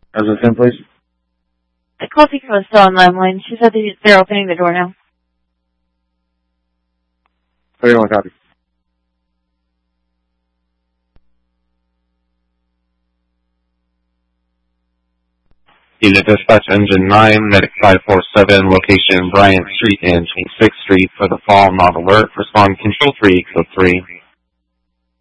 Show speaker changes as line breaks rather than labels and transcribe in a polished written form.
Resident 10, please.
The coffee crew is still on the line. She said they're opening the door now.
31 copy.
Unit Dispatch Engine 9, Medic 547, location Bryant Street and 26th Street for the fall, not alert. Respond Control 3, Code 3.